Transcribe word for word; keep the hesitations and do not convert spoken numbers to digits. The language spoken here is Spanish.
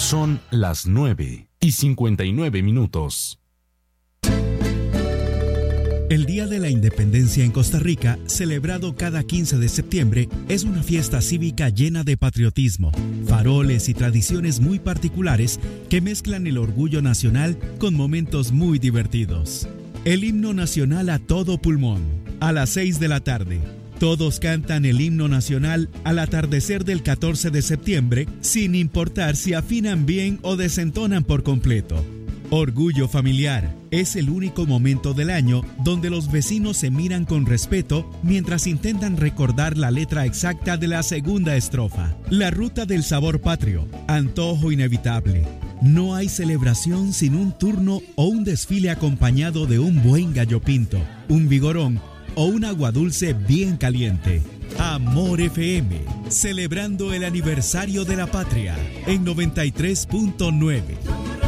Son las nueve y cincuenta y nueve minutos. El Día de la Independencia en Costa Rica, celebrado cada quince de septiembre, es una fiesta cívica llena de patriotismo, faroles y tradiciones muy particulares que mezclan el orgullo nacional con momentos muy divertidos. El himno nacional a todo pulmón, a las seis de la tarde. Todos cantan el himno nacional al atardecer del catorce de septiembre, sin importar si afinan bien o desentonan por completo. Orgullo familiar es el único momento del año donde los vecinos se miran con respeto mientras intentan recordar la letra exacta de la segunda estrofa. La ruta del sabor patrio, antojo inevitable. No hay celebración sin un turno o un desfile acompañado de un buen gallo pinto, un vigorón o un aguadulce bien caliente. Amor F M, celebrando el aniversario de la patria en noventa y tres punto nueve.